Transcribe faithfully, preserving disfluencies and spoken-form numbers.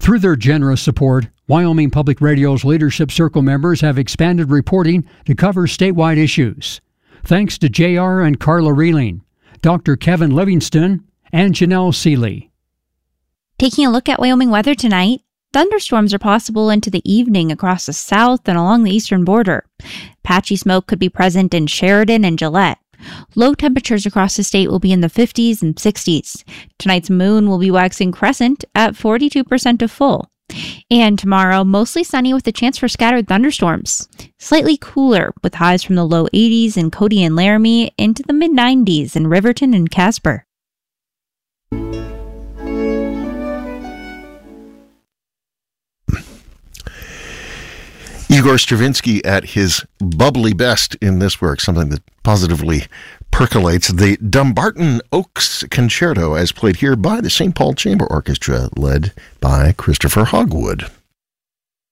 Through their generous support, Wyoming Public Radio's Leadership Circle members have expanded reporting to cover statewide issues. Thanks to J R and Carla Reeling, Doctor Kevin Livingston, and Janelle Seeley. Taking a look at Wyoming weather tonight, thunderstorms are possible into the evening across the south and along the eastern border. Patchy smoke could be present in Sheridan and Gillette. Low temperatures across the state will be in the fifties and sixties. Tonight's moon will be waxing crescent at forty-two percent of full. And tomorrow, mostly sunny with a chance for scattered thunderstorms. Slightly cooler with highs from the low eighties in Cody and Laramie into the mid nineties in Riverton and Casper. Igor Stravinsky at his bubbly best in this work, something that positively percolates. The Dumbarton Oaks Concerto, as played here by the Saint Paul Chamber Orchestra, led by Christopher Hogwood.